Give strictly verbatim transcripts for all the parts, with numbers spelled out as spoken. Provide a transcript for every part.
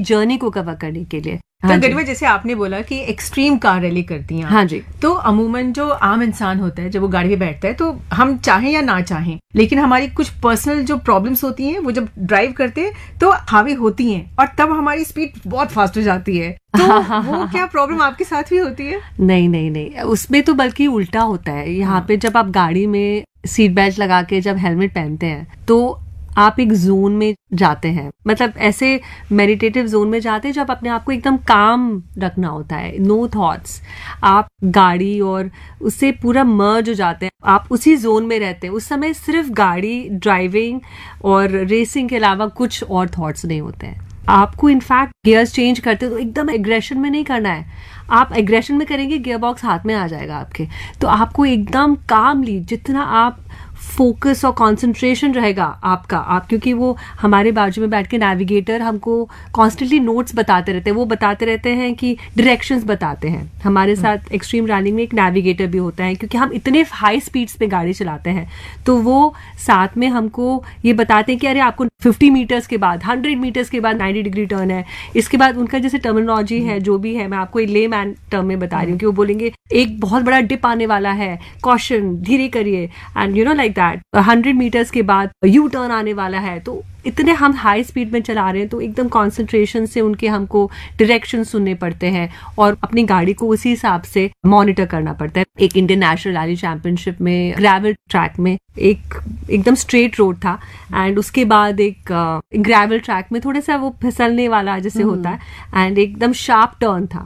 Journey को cover करने के लिए। तो हाँ जी। गरिमा, जैसे आपने बोला कि एक्सट्रीम कार रैली करती हैं आप। हाँ जी। तो अमूमन जो आम इंसान होता है जब वो गाड़ी में बैठता है, तो हम चाहें या ना चाहें, लेकिन हमारी कुछ पर्सनल जो प्रॉब्लम्स होती हैं वो जब ड्राइव करते हैं तो हावी होती हैं, और तब हमारी स्पीड बहुत फास्ट हो जाती है। तो वो क्या प्रॉब्लम आपके साथ भी होती है? नहीं नहीं नहीं, उसमें तो बल्कि उल्टा होता है। यहाँ पे जब आप गाड़ी में सीट बेल्ट लगा के जब हेलमेट पहनते हैं तो आप एक जोन में जाते हैं, मतलब ऐसे मेडिटेटिव जोन में जाते हैं जब अपने आप को एकदम काम रखना होता है, नो थॉट्स। आप गाड़ी और उससे पूरा मर्ज हो जाते हैं, आप उसी जोन में रहते हैं। उस समय सिर्फ गाड़ी, ड्राइविंग और रेसिंग के अलावा कुछ और थॉट्स नहीं होते हैं। आपको इनफैक्ट गियर्स चेंज करते तो एकदम एग्रेशन में नहीं करना है। आप एग्रेशन में करेंगे गियर बॉक्स हाथ में आ जाएगा आपके। तो आपको एकदम कामली, जितना आप फोकस और कंसंट्रेशन रहेगा आपका, आप क्योंकि वो हमारे बाजू में बैठ के नेविगेटर हमको कॉन्स्टेंटली नोट्स बताते रहते हैं, वो बताते रहते हैं कि डायरेक्शंस बताते हैं। हमारे साथ एक्सट्रीम रनिंग में एक नेविगेटर भी होता है, क्योंकि हम इतने हाई स्पीड्स पे गाड़ी चलाते हैं, तो वो साथ में हमको ये बताते हैं कि अरे आपको फिफ्टी मीटर्स के बाद, हंड्रेड मीटर्स के बाद नाइन्टी डिग्री टर्न है। इसके बाद उनका जैसे टर्मिनोलॉजी है, जो भी है, मैं आपको एक ले मैन टर्म में बता रही हूँ कि वो बोलेंगे एक बहुत बड़ा डिप आने वाला है, कॉशन, धीरे करिए, and you know like that, hundred metres के बाद यू टर्न आने वाला है। तो इतने हम हाई स्पीड में चला रहे हैं तो एकदम कंसंट्रेशन से उनके हमको डायरेक्शन सुनने पड़ते हैं और अपनी गाड़ी को उसी हिसाब से मॉनिटर करना पड़ता है। एक इंडियन नेशनल रैली चैंपियनशिप में ग्रेवल ट्रैक में एक एकदम स्ट्रेट रोड था, एंड उसके बाद एक ग्रेवल ट्रैक में थोड़ा सा वो फिसलने वाला जैसे होता है, एंड एकदम शार्प टर्न था।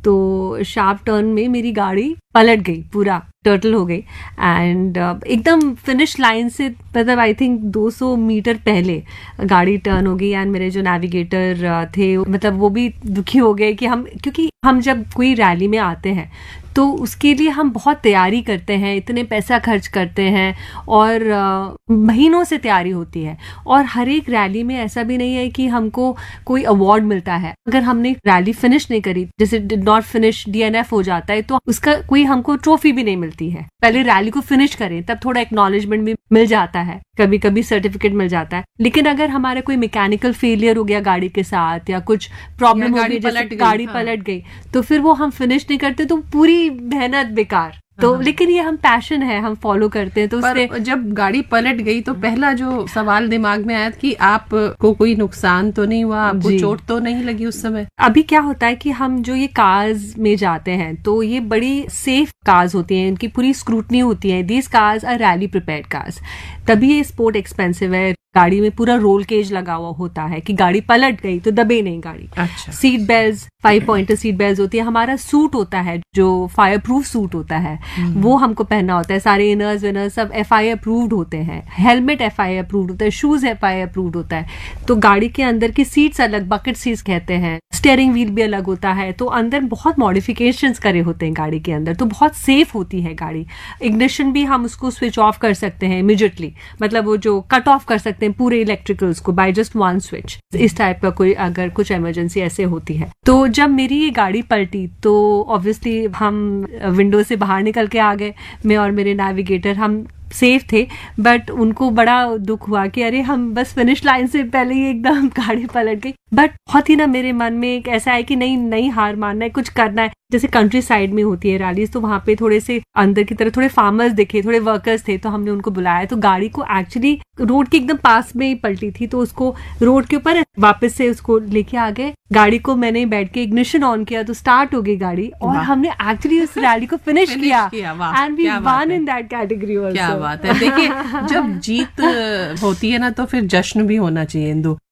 तो शार्प टर्न में मेरी गाड़ी पलट गई, पूरा टर्टल हो गई, एंड uh, एकदम फिनिश लाइन से मतलब आई थिंक दो सौ मीटर पहले गाड़ी टर्न हो गई। एंड मेरे जो नेविगेटर uh, थे, मतलब वो भी दुखी हो गए कि हम, क्योंकि हम जब कोई रैली में आते हैं तो उसके लिए हम बहुत तैयारी करते हैं, इतने पैसा खर्च करते हैं और uh, महीनों से तैयारी होती है। और हर एक रैली में ऐसा भी नहीं है कि हमको कोई अवार्ड मिलता है। अगर हमने रैली फिनिश नहीं करी, जैसे डिड नॉट फिनिश, डीएनएफ हो जाता है, तो उसका कोई हमको ट्रॉफी भी नहीं मिलती है। पहले रैली को फिनिश करें, तब थोड़ा एक्नॉलेजमेंट भी मिल जाता है, कभी कभी सर्टिफिकेट मिल जाता है। लेकिन अगर हमारा कोई मैकेनिकल फेलियर हो गया गाड़ी के साथ, या कुछ प्रॉब्लम हो गई, जैसे गाड़ी पलट गई, तो फिर वो हम फिनिश नहीं करते, तो पूरी मेहनत बेकार। तो हाँ। लेकिन ये हम पैशन है, हम फॉलो करते हैं। तो उससे जब गाड़ी पलट गई तो पहला जो सवाल दिमाग में आया कि आप को कोई नुकसान तो नहीं हुआ, आपको चोट तो नहीं लगी उस समय? अभी क्या होता है कि हम जो ये कार्स में जाते हैं तो ये बड़ी सेफ कार्स होती हैं, इनकी पूरी स्क्रूटनी होती है। These cars are rally prepared cars, तभी ये स्पोर्ट एक्सपेंसिव है। गाड़ी में पूरा रोल केज लगा हुआ होता है कि गाड़ी पलट गई तो दबे नहीं गाड़ी। अच्छा। Seat belt, five pointer seat belt होती है। हमारा सूट होता है जो फायर प्रूफ सूट होता है, वो हमको पहनना होता है। सारे इनर्स विनर्स सब एफ आई अप्रूव्ड होते हैं। हेलमेट एफ आई अप्रूव्ड होता है, शूज एफ आई अप्रूव्ड होता है। तो गाड़ी के अंदर की सीट्स अलग, बकेट सीट्स कहते हैं, स्टीयरिंग व्हील भी अलग होता है। तो अंदर बहुत मॉडिफिकेशंस करे होते हैं गाड़ी के अंदर, तो बहुत सेफ होती है गाड़ी। इग्निशन भी हम उसको स्विच ऑफ कर सकते हैं इमीडिएटली, मतलब वो जो कट ऑफ कर सकते हैं पूरे इलेक्ट्रिकल्स को बाय जस्ट वन स्विच। इस टाइप का कोई अगर कुछ इमरजेंसी ऐसे होती है। तो जब मेरी ये गाड़ी पलटी तो ऑब्वियसली हम विंडो से बाहर निकल के आ गए, मैं और मेरे नेविगेटर। हम सेफ थे, बट उनको बड़ा दुख हुआ कि अरे हम बस फिनिश लाइन से पहले ही एकदम गाड़ी पलट गई। बट बहुत ही ना मेरे मन में एक ऐसा है कि नहीं नहीं हार मानना है, कुछ करना है। जैसे कंट्री साइड में होती है रैलीज, तो वहां पे थोड़े से अंदर की तरफ थोड़े फार्मर्स दिखे, थोड़े वर्कर्स थे, तो हमने उनको बुलाया। तो गाड़ी को एक्चुअली रोड के एकदम पास में ही पलटी थी, तो उसको रोड के ऊपर वापस से उसको लेके आ गए। गाड़ी को मैंने बैठ के इग्निशन ऑन किया तो स्टार्ट हो गई गाड़ी, और हमने एक्चुअली उस रैली को फिनिश किया, and we one in that category. क्या बात है। देखिए, जब जीत होती है ना तो फिर जश्न भी होना चाहिए इंदु।